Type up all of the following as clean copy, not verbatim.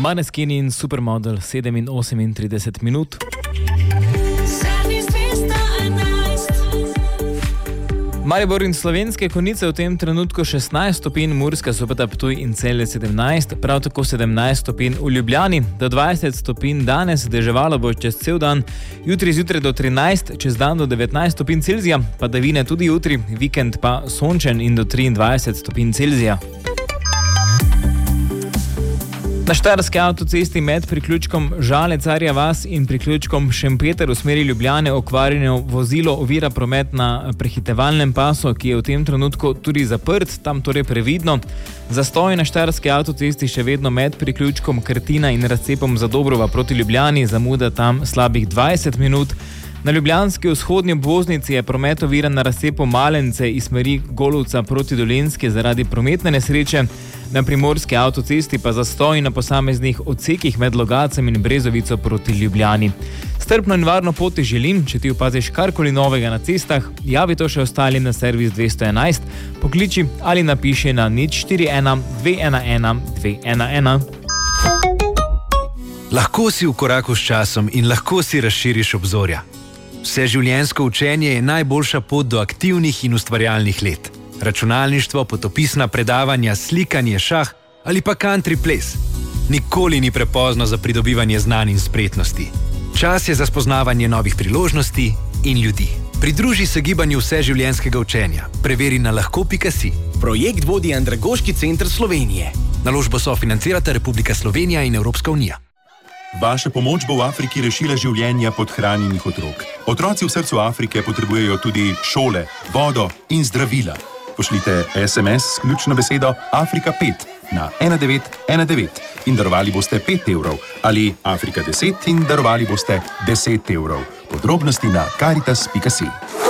Maneskin in Supermodel 7 in 38 minut. Maribor in Slovenske Konjice v tem trenutku 16 stopinj, Murska Sobota, Ptuj in Celje 17, prav tako 17 stopinj v Ljubljani, do 20 stopinj danes, deževalo bo čez cel dan, jutri zjutraj do 13, čez dan do 19 stopinj Celzija, padavine tudi jutri, vikend pa sončen in do 23 stopinj Celzija. Na štajerski avtocesti med priključkom Žale-Carja vas in priključkom Šempeter v smeri Ljubljane okvarjeno vozilo ovira promet na prehitevalnem pasu, ki je v tem trenutku tudi zaprt, tam torej previdno. Zastoj na štajerski avtocesti še vedno med priključkom Krtina in razcepom Zadobrova proti Ljubljani, zamuda tam slabih 20 minut. Na ljubljanski vzhodnji obvoznici je promet oviran na razcepu Malence iz smeri Golovca proti Dolenjski zaradi prometne nesreče. Na primorski avtocesti pa zastoj na posameznih odsekih med Logacem in Brezovico proti Ljubljani. Strpno in varno pot ti želim, če ti opaziš karkoli novega na cestah, javi to še ostalim na servis 211, pokliči ali napiši na 041 211 211. Lahko si v koraku s časom in lahko si razširiš obzorja. Vseživljenjsko učenje je najboljša pot do aktivnih in ustvarjalnih let. Računalništvo, potopisna predavanja, slikanje, šah ali pa country ples. Nikoli ni prepozno za pridobivanje znanj in spretnosti. Čas je za spoznavanje novih priložnosti in ljudi. Pridruži se gibanju vseživljenjskega učenja. Preveri na lahko.si. Projekt vodi Andragoški center Slovenije. Naložbo sofinancirata Republika Slovenija in Evropska unija. Vaša pomoč bo v Afriki rešila življenja podhranjenih otrok. Otroci v srcu Afrike potrebujejo tudi šole, vodo in zdravila. Pošljite SMS s ključno besedo Afrika 5 na 1919 in darovali boste 5 evrov ali Afrika 10 in darovali boste 10 evrov. Podrobnosti na caritas.si.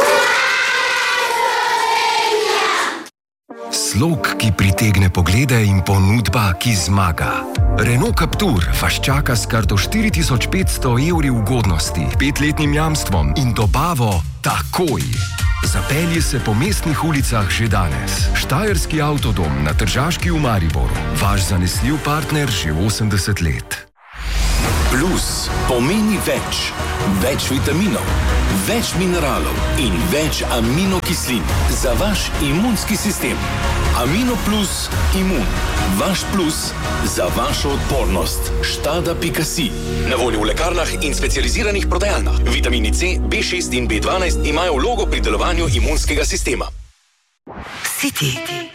Slog, ki pritegne poglede in ponudba, ki zmaga. Renault Captur vas čaka s karto 4500 evri ugodnosti, 5-letnim jamstvom in dobavo takoj. Zapelji se po mestnih ulicah že danes. Štajerski avtodom na Tržaški v Mariboru. Vaš zanesljiv partner že 80 let. Plus pomeni več. Več vitaminov, več mineralov in več aminokislin za vaš imunski sistem. Amino Plus Imun. Vaš plus za vašo odpornost. Štada.si. Na voljo v lekarnah in specializiranih prodajalnah. Vitamini C, B6 in B12 imajo vlogo pri delovanju imunskega sistema. City.